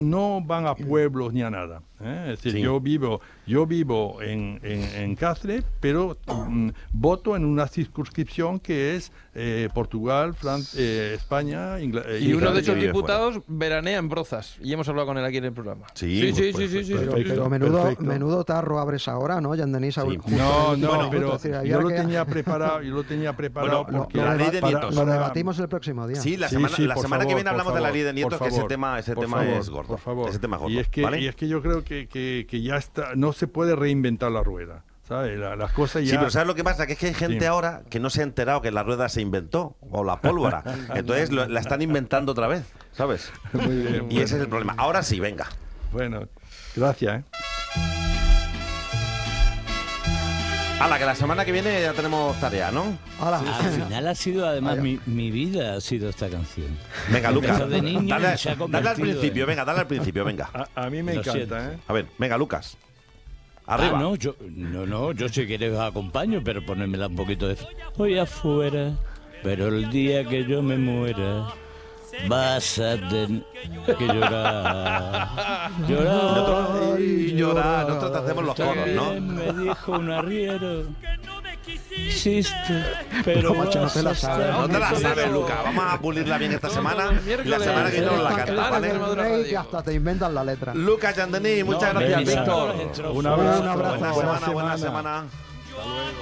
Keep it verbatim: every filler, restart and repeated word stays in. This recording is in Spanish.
no van a pueblos ni a nada, ¿eh? Es decir, Sí. yo vivo, yo vivo en, en, en Cáceres, pero mm, voto en una circunscripción que es eh, Portugal, Fran eh, España, Ingl eh, Y uno Inglaterra. de esos vive diputados veranea en Brozas. Y hemos hablado con él aquí en el programa. Sí, sí, sí, pues, sí, sí, sí, perfecto. sí, Pero, sí. pero menudo, Perfecto. menudo tarro abres ahora, ¿no, Jean Denis? Sí. Justo No, en el no, último pero minuto, es decir, yo ahora lo que- tenía preparado, yo lo tenía preparado Bueno, porque lo la ley deba- de para- nietos. Lo para- debatimos el próximo día. Sí, la Sí, semana, sí, la por semana que favor, viene por hablamos de la favor, ley de nietos, por que ese favor, tema, ese por tema favor, es gordo. Por favor. Ese tema es gordo. Y es que, ¿vale? y es que yo creo que, que, que ya está, no se puede reinventar la rueda, ¿sabes? La- las cosas ya... Sí, pero ¿sabes lo que pasa? Que es que hay gente Sí. ahora que no se ha enterado que la rueda se inventó, o la pólvora. Entonces lo- la están inventando otra vez, ¿sabes? Muy bien, Y bueno. ese es el problema. Ahora sí, venga. Bueno, gracias, ¿eh? Hala, que la semana que viene ya tenemos tarea, ¿no? Hola. Al final ha sido, además, Vaya. mi, mi vida ha sido esta canción. Venga, Lucas. Empezó de niño Dale, y se ha dale al convertido principio, en- venga, dale al principio, venga. A, a mí me Lo encanta, siento. ¿eh? A ver, venga, Lucas. Arriba. Ah, no, yo, no, no, yo si quieres os acompaño, pero ponérmela un poquito de... Hoy afuera, pero el día que yo me muera, vas a tener que llorar. Llorar. Nosotros, y llorar, nosotros te hacemos los coros, ¿no? También me dijo un arriero, existe, pero No, macho, no te la vas a sabes. estar No te la muy sabes, solo. Lucas. Vamos a pulirla bien esta No, semana. no, Y la miércoles. semana que viene nos la Eres canta, tan- ¿vale? eres El rey que hasta te inventan la letra. Lucas Yandení, muchas No, gracias, me Víctor. encanta. Un abrazo. Un abrazo. Buena buena semana, buena semana. semana.